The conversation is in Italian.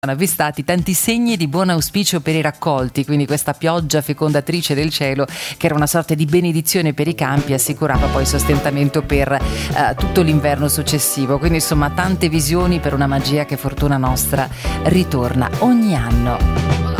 Sono avvistati tanti segni di buon auspicio per i raccolti, quindi questa pioggia fecondatrice del cielo, che era una sorta di benedizione per i campi, assicurava poi sostentamento per tutto l'inverno successivo. Quindi insomma tante visioni per una magia che, fortuna nostra, ritorna ogni anno.